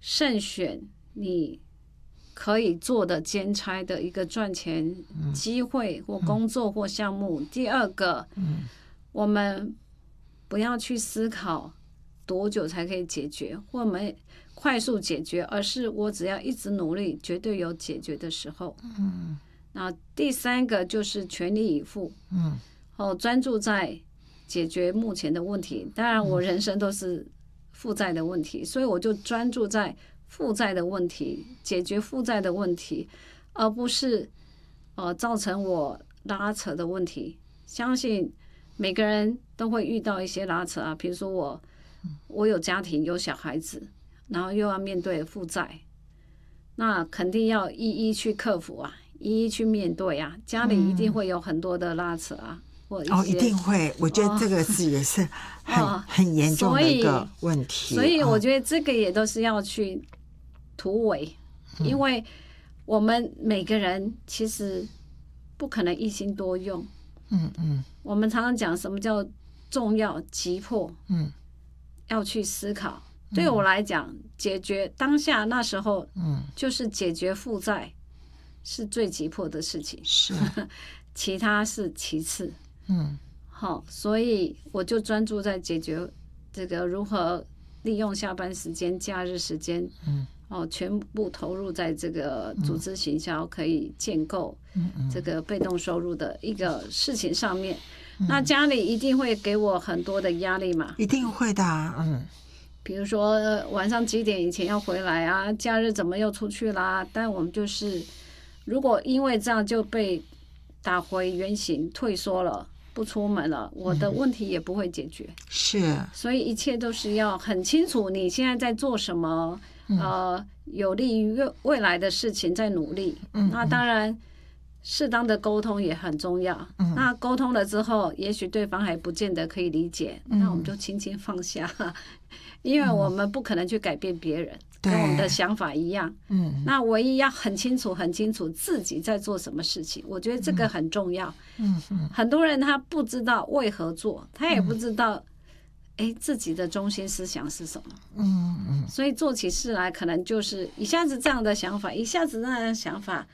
慎选你可以做的兼差的一个赚钱机会或工作或项目。第二个，我们不要去思考多久才可以解决，或我们快速解决，而是我只要一直努力，绝对有解决的时候。那第三个就是全力以赴，专注在解决目前的问题。当然，我人生都是负债的问题，所以我就专注在负债的问题，解决负债的问题，而不是造成我拉扯的问题。相信每个人都会遇到一些拉扯啊，比如说我有家庭有小孩子，然后又要面对负债，那肯定要一一去克服啊，一一去面对啊，家里一定会有很多的拉扯啊。 一定会，我觉得这个也是很严重的一个问题。 所以我觉得这个也都是要去突围，因为我们每个人其实不可能一心多用。我们常常讲什么叫重要急迫，要去思考。对我来讲，解决当下那时候，就是解决负债是最急迫的事情， 是其他是其次。好，所以我就专注在解决这个如何利用下班时间、假日时间，全部投入在这个组织行销，可以建构这个被动收入的一个事情上面。那家里一定会给我很多的压力嘛？ 一定会的， 比如说晚上几点以前要回来啊，假日怎么又出去啦？但我们就是如果因为这样就被打回原形、退缩了。不出门了，我的问题也不会解决。 是， 所以一切都是要很清楚你现在在做什么，有利于未来的事情在努力。那当然，适当的沟通也很重要。那沟通了之后，也许对方还不见得可以理解，那我们就轻轻放下，因为我们不可能去改变别人。跟我们的想法一样，那唯一要很清楚自己在做什么事情，我觉得这个很重要。很多人他不知道为何做，他也不知道，自己的中心思想是什么。所以做起事来可能就是一下子这样的想法，一下子那样的想法，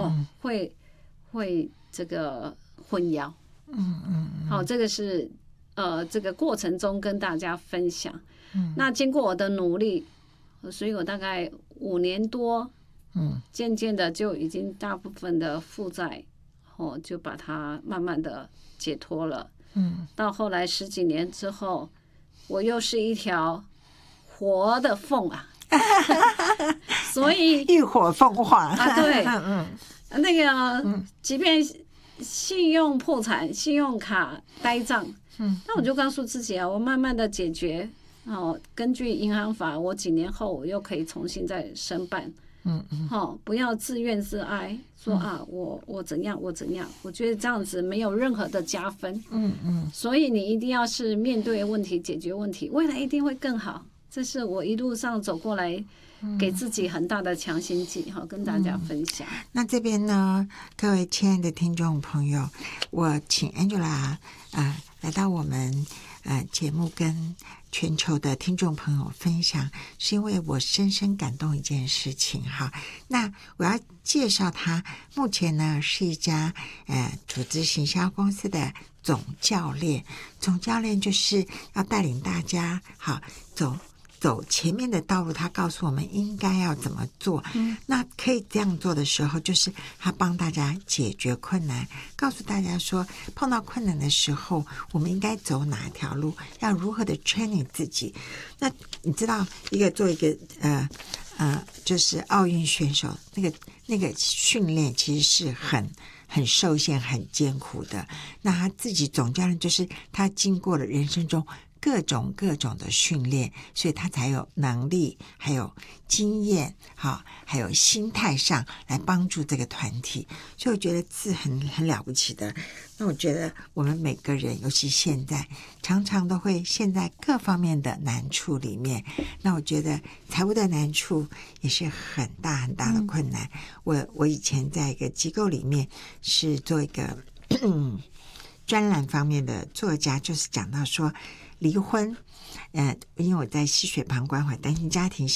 会这个混淆。好，这个是这个过程中跟大家分享。那经过我的努力。所以我大概5年多，渐渐的就已经大部分的负债，就把它慢慢的解脱了。到后来10几年之后，我又是一条活的凤啊，所以浴火凤凰啊，对，那个即便信用破产、信用卡呆账，那我就告诉自己啊，我慢慢的解决。根据银行法，我几年后我又可以重新再申办。不要自怨自哀，说我怎样我怎样，我觉得这样子没有任何的加分。所以你一定要是面对问题、解决问题，未来一定会更好。这是我一路上走过来给自己很大的强心剂，跟大家分享。 那这边呢，各位亲爱的听众朋友，我请 Angela 来到我们节目跟全球的听众朋友分享，是因为我深深感动一件事情哈。那我要介绍他，目前呢是一家组织行销公司的总教练。总教练就是要带领大家走前面的道路，他告诉我们应该要怎么做。那可以这样做的时候，就是他帮大家解决困难，告诉大家说碰到困难的时候我们应该走哪条路，要如何的 training 自己。那你知道做一个就是奥运选手那个训练其实是很受限很艰苦的。那他自己总教练就是他经过了人生中各种的训练，所以他才有能力还有经验还有心态上来帮助这个团体。所以我觉得是很了不起的。那我觉得我们每个人尤其现在常常都会陷在各方面的难处里面，那我觉得财务的难处也是很大的困难。我以前在一个机构里面是做一个专栏方面的作家，就是讲到说离婚因为我在吸血旁关怀单亲家庭